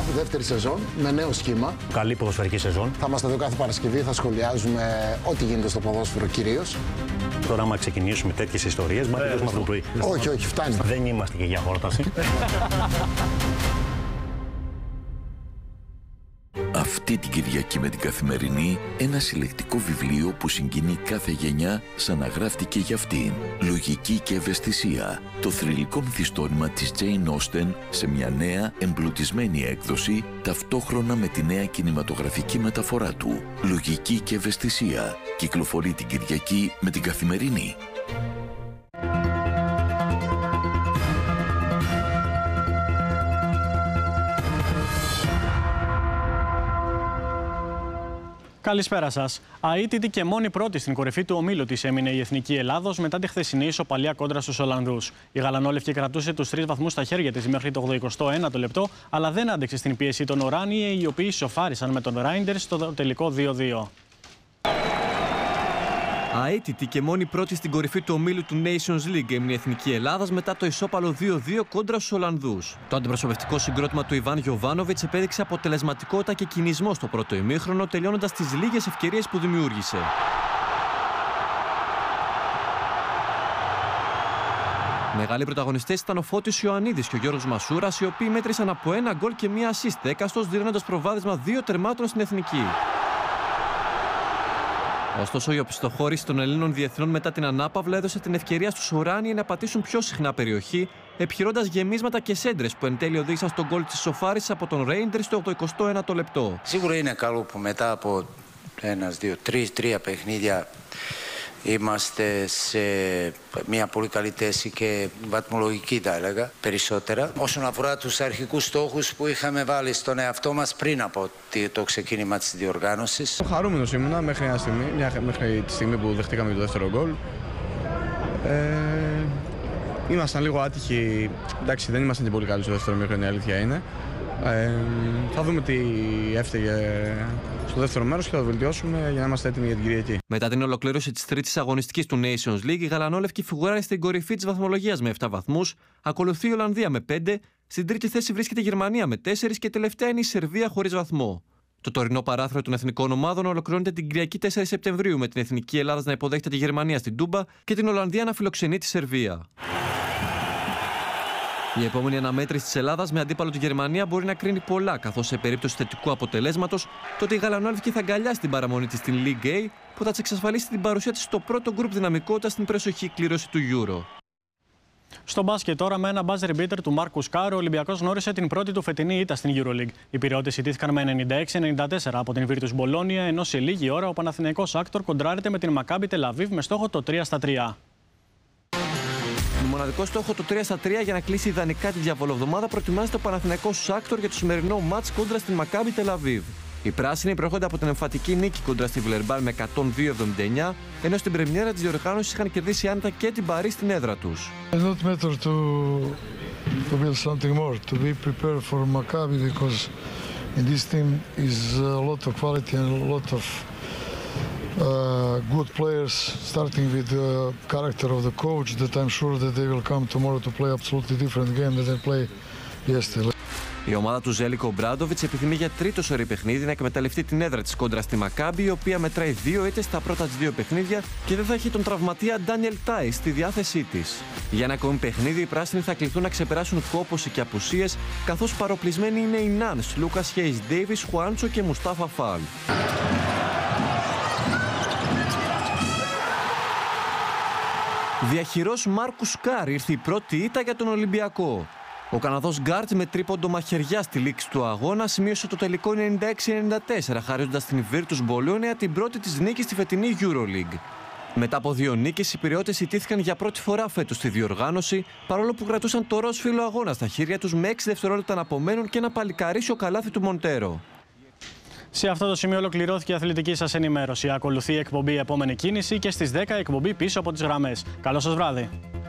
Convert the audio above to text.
δεύτερη σεζόν με νέο σχήμα. Καλή ποδοσφαιρική σεζόν. Θα είμαστε εδώ κάθε Παρασκευή, θα σχολιάζουμε ό,τι γίνεται στο ποδόσφαιρο κυρίως. Τώρα, άμα ξεκινήσουμε τέτοιες ιστορίες, μα τελειώσουμε αυτό το πρωί. Όχι, όχι, φτάνει. Δεν είμαστε και για χόρταση. Αυτή την Κυριακή με την Καθημερινή, ένα συλλεκτικό βιβλίο που συγκινεί κάθε γενιά σαν να γράφτηκε για αυτήν. Λογική και ευαισθησία. Το θρυλικό μυθιστόρημα της Jane Austen σε μια νέα εμπλουτισμένη έκδοση, ταυτόχρονα με τη νέα κινηματογραφική μεταφορά του. Λογική και ευαισθησία. Κυκλοφορεί την Κυριακή με την Καθημερινή. Καλησπέρα σας. Αίτητη και μόνη πρώτη στην κορυφή του ομίλου της έμεινε η Εθνική Ελλάδος μετά τη χθεσινή ισοπαλία κόντρα στους Ολλανδούς. Η γαλανόλευκη κρατούσε τους 3 βαθμούς στα χέρια της μέχρι το 81ο λεπτό, αλλά δεν άντεξε στην πίεση των Οράνιε, οι οποίοι ισοφάρισαν με τον Ράιντερς στο τελικό 2-2. Αίτητη και μόνη πρώτη στην κορυφή του ομίλου του Nations League έμεινε η Εθνική Ελλάδας μετά το ισόπαλο 2-2 κόντρα στους Ολλανδούς. Το αντιπροσωπευτικό συγκρότημα του Ιβάν Γιοβάνοβιτς επέδειξε αποτελεσματικότητα και κινησμό στο πρώτο ημίχρονο, τελειώνοντας τις λίγες ευκαιρίες που δημιούργησε. Μεγάλοι πρωταγωνιστές ήταν ο Φώτης Ιωαννίδης και ο Γιώργος Μασούρας, οι οποίοι μέτρησαν από ένα γκολ και μία ασίστ έκαστος, δίνοντας προβάδισμα 2 τερμάτων στην Εθνική. Ωστόσο, η οπισθοχώρηση των Ελλήνων διεθνών μετά την ανάπαυλα έδωσε την ευκαιρία στους Οράνιε να πατήσουν πιο συχνά περιοχή, επιχειρώντας γεμίσματα και σέντρες που εν τέλει οδήγησαν στον γκολ της ισοφάρισης από τον Ρέιντερ στο 81ο λεπτό. Σίγουρα είναι καλό που μετά από 3 παιχνίδια είμαστε σε μια πολύ καλή θέση και βαθμολογική, θα έλεγα, περισσότερα. Όσον αφορά τους αρχικούς στόχους που είχαμε βάλει στον εαυτό μας πριν από το ξεκίνημα της διοργάνωσης. Χαρούμενος ήμουνα μέχρι τη στιγμή που δεχτήκαμε το δεύτερο γκολ. Ήμασταν λίγο άτυχοι. Εντάξει, δεν ήμασταν και πολύ καλοί στο δεύτερο μήχρονο, η αλήθεια είναι. Θα δούμε τι έφταιγε στο δεύτερο μέρος και θα το βελτιώσουμε για να είμαστε έτοιμοι για την Κυριακή. Μετά την ολοκλήρωση της τρίτης αγωνιστικής του Nations League, η γαλανόλευκη φιγουράρει στην κορυφή της βαθμολογίας με 7 βαθμούς, ακολουθεί η Ολλανδία με 5, στην τρίτη θέση βρίσκεται η Γερμανία με 4 και τελευταία είναι η Σερβία χωρίς βαθμό. Το τωρινό παράθυρο των εθνικών ομάδων ολοκληρώνεται την Κυριακή 4 Σεπτεμβρίου με την Εθνική Ελλάδα να υποδέχεται τη Γερμανία στην Τούμπα και την Ολλανδία να φιλοξενεί τη Σερβία. Η επόμενη αναμέτρηση της Ελλάδας με αντίπαλο τη Γερμανία μπορεί να κρίνει πολλά, καθώς σε περίπτωση θετικού αποτελέσματος, τότε η γαλανόλευκη θα αγκαλιάσει την παραμονή της στην League A, που θα της εξασφαλίσει την παρουσία της στο πρώτο γκρουπ δυναμικότητας στην πρεσοχή κλήρωση του Euro. Στο μπάσκετ τώρα, με ένα buzzer beater του Μάρκου Κάρο, ο Ολυμπιακός γνώρισε την πρώτη του φετινή ήττα στην EuroLeague. Οι Πειραιώτες ητήθηκαν με 96-94 από την Virtus Μπολόνια, ενώ σε λίγη ώρα ο Παναθηναϊκός Άκτορ κοντράρεται με την Μακάμπι Τελαβίβ με στόχο το 3-3. Με μοναδικό στόχο το 3-3 για να κλείσει ιδανικά τη διαβολοβδομάδα, προετοιμάζεται ο Παναθηναϊκός Άκτορ για το σημερινό μάτς κόντρα στην Μακάμπι Τελαβίβ. Οι πράσινοι προέρχονται από την εμφατική νίκη κόντρα στη Βιλερμπάν με 102-79, ενώ στην πρεμιέρα της διοργάνωσης είχαν κερδίσει άνετα και την Παρί στην έδρα τους. Not matter to build something more, to be prepared for Maccabi because in this team is a lot of quality and a lot of good players, starting with the character of the coach that I'm sure that they will come tomorrow to play absolutely different game than they play yesterday. Η ομάδα του Ζέλικο Μπράντοβιτς επιθυμεί για τρίτο σωρί παιχνίδι να εκμεταλλευτεί την έδρα της κόντρα στη Μακάμπι, η οποία μετράει 2 ήττες στα πρώτα της 2 παιχνίδια και δεν θα έχει τον τραυματία Ντάνιελ Τάις στη διάθεσή της. Για ένα ακόμη παιχνίδι, οι πράσινοι θα κληθούν να ξεπεράσουν κόπωση και απουσίες, καθώς παροπλισμένοι είναι οι Νάνς, Λούκας Χέις Ντέιβις, Χουάντσο και Μουστάφα Φαλ. Διαχειρός Μάρκου Σκάρ ήρθε η πρώτη ήττα για τον Ολυμπιακό. Ο Καναδός γκάρτ με τρίποντο μαχαιριά στη λήξη του αγώνα σημείωσε το τελικό 96-94, χαρίζοντας στην Virtus Μπολόνια την πρώτη της νίκη στη φετινή EuroLeague. Μετά από 2 νίκες, οι Πειραιώτες ητήθηκαν για πρώτη φορά φέτος στη διοργάνωση, παρόλο που κρατούσαν το ροζ φύλλο αγώνα στα χέρια τους με 6 δευτερόλεπτα να απομένουν και ένα παλικαρίσιο καλάθι του Μοντέρο. Σε αυτό το σημείο ολοκληρώθηκε η αθλητική σας ενημέρωση. Ακολουθεί η εκπομπή Επόμενη Κίνηση και στις 10 η εκπομπή Πίσω από τις Γραμμές. Καλό σας βράδυ.